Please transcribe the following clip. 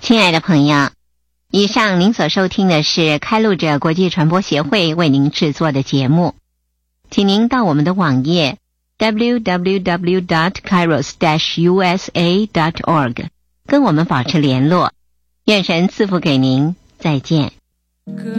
亲爱的朋友，以上您所收听的是开路者国际传播协会为您制作的节目，请您到我们的网页 www.kairos-usa.org 跟我们保持联络。愿神赐福给您，再见。